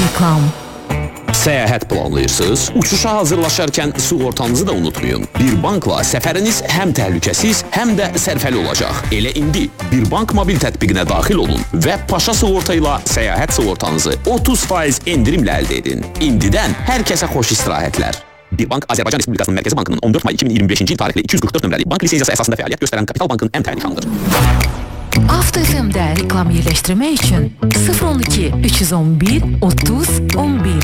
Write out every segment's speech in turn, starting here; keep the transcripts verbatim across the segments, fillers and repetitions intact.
reklam. Səyahət planlayırsınız? Uçuşa hazırlaşarkən sığortanızı da unutmayın. Bir bankla səfəriniz həm təhlükəsiz, həm də sərfəli olacaq. Elə indi Bir Bank mobil tətbiqinə daxil olun və Paşa sığorta ilə səyahət sığortanızı otuz faiz endirimlə əldə edin. İndidən hər kəsə xoş istirahətlər. Bir Bank Azərbaycan Respublikasının Mərkəzi Bankının on dörd may iki min iyirmi beşinci il tarixli iki yüz qırx dörd nömrəli bank lisenziyası əsasında fəaliyyət göstərən Kapital Bankın ən təyin nişanıdır. Avto F M-də reklam yerləşdirmək üçün sıfır on iki üç yüz on bir otuz on bir.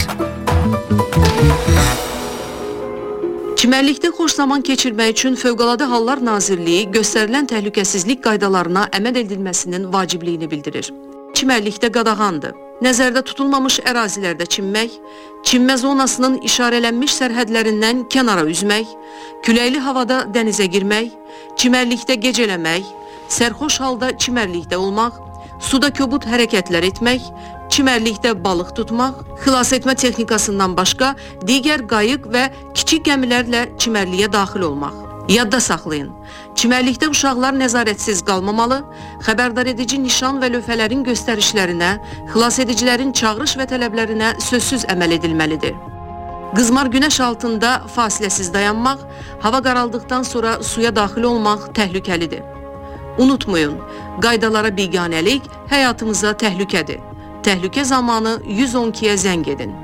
Çimərlikdə xoş zaman keçirmək üçün Fövqəladə Hallar Nazirliyi göstərilən təhlükəsizlik qaydalarına əməl edilməsinin vacibliyini bildirir. Çimərlikdə qadağandır. Nəzərdə tutulmamış ərazilərdə çimmək, çimmə zonasının işarələnmiş sərhədlərindən kənara üzmək, küləkli havada dənizə girmək, çimərlikdə gecələmək, sərxoş halda çimərlikdə olmaq, suda kobud hərəkətlər etmək, çimərlikdə balıq tutmaq, xilas etmə texnikasından başqa digər qayıq və kiçik gəmilərlə çimərliyə daxil olmaq. Yadda saxlayın, çimərlikdə uşaqlar nəzarətsiz qalmamalı, xəbərdar edici nişan və lövhələrin göstərişlərinə, xilas edicilərin çağırış və tələblərinə sözsüz əməl edilməlidir. Qızmar günəş altında fasiləsiz dayanmaq, hava qaraldıqdan sonra suya daxil olmaq təhlükəlidir. Unutmayın, qaydalara biganəlik həyatımıza təhlükədir. Təhlükə zamanı yüz on ikiyə zəng edin.